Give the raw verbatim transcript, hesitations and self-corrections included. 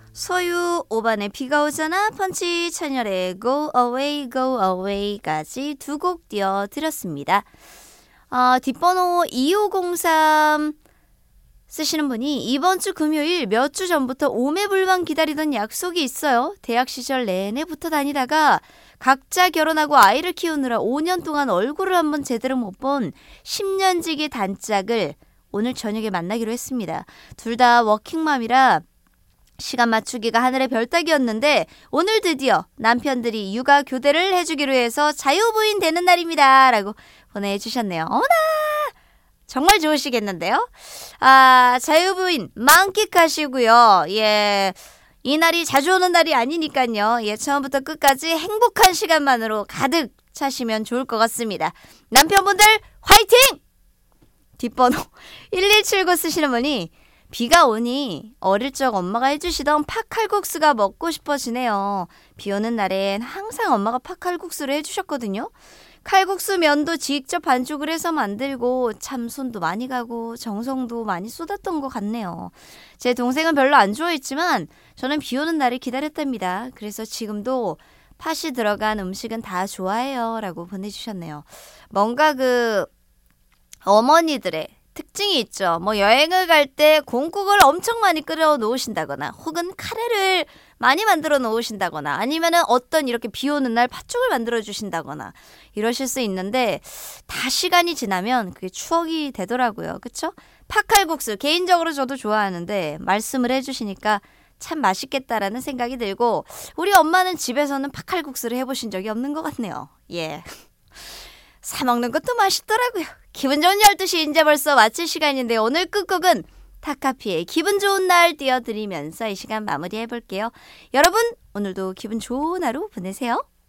소유 오반의 비가 오잖아, 펀치 찬열의 Go Away Go Away까지 두 곡 띄워드렸습니다. 아, 뒷번호 이오공삼 쓰시는 분이 이번 주 금요일 몇 주 전부터 오매불만 기다리던 약속이 있어요. 대학 시절 내내 붙어 다니다가 각자 결혼하고 아이를 키우느라 오 년 동안 얼굴을 한번 제대로 못 본 십 년지기 단짝을 오늘 저녁에 만나기로 했습니다. 둘 다 워킹맘이라 시간 맞추기가 하늘의 별 따기였는데 오늘 드디어 남편들이 육아 교대를 해주기로 해서 자유부인 되는 날입니다. 라고 보내주셨네요. 어머나! 정말 좋으시겠는데요? 아, 자유부인 만끽하시고요. 예. 이 날이 자주 오는 날이 아니니까요. 예, 처음부터 끝까지 행복한 시간만으로 가득 차시면 좋을 것 같습니다. 남편분들 화이팅! 뒷번호 일일칠구 쓰시는 분이 비가 오니 어릴 적 엄마가 해주시던 팥칼국수가 먹고 싶어지네요. 비 오는 날엔 항상 엄마가 팥칼국수를 해주셨거든요. 칼국수 면도 직접 반죽을 해서 만들고 참 손도 많이 가고 정성도 많이 쏟았던 것 같네요. 제 동생은 별로 안 좋아했지만 저는 비 오는 날을 기다렸답니다. 그래서 지금도 팥이 들어간 음식은 다 좋아해요. 라고 보내주셨네요. 뭔가 그 어머니들의 특징이 있죠. 뭐 여행을 갈 때 콩국을 엄청 많이 끓여 놓으신다거나 혹은 카레를 많이 만들어 놓으신다거나 아니면은 어떤 이렇게 비 오는 날 팥죽을 만들어 주신다거나 이러실 수 있는데 다 시간이 지나면 그게 추억이 되더라고요. 그쵸? 팥칼국수 개인적으로 저도 좋아하는데 말씀을 해주시니까 참 맛있겠다라는 생각이 들고 우리 엄마는 집에서는 팥칼국수를 해보신 적이 없는 것 같네요. 예. 사 먹는 것도 맛있더라고요. 기분 좋은 열두 시 이제 벌써 마칠 시간인데 오늘 끝곡은 타카피의 기분 좋은 날 띄워드리면서 이 시간 마무리해볼게요. 여러분 오늘도 기분 좋은 하루 보내세요.